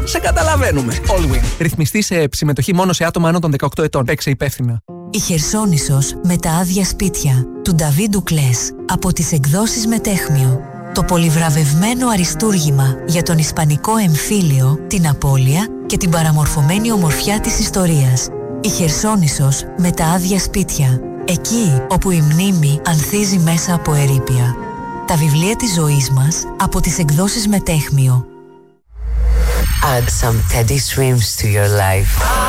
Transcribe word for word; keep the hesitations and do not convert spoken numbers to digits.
σε καταλαβαίνουμε. Allwyn. Ρυθμιστή σε συμμετοχή μόνο σε άτομα άνω των δεκαοκτώ ετών. Παίξε υπεύθυνα. Η Χερσόνησος με τα άδεια σπίτια του Νταβίντου Κλές από τις εκδόσεις Μετέχμιο. Το πολυβραβευμένο αριστούργημα για τον ισπανικό εμφύλιο, την απώλεια και την παραμορφωμένη ομορφιά της ιστορίας. Η Χερσόνησος με τα άδεια σπίτια. Εκεί όπου η μνήμη ανθίζει μέσα από ερείπια. Τα βιβλία της ζωής μας από τις εκδόσεις Μετέχμιο. Add some Teddy Swims to your life.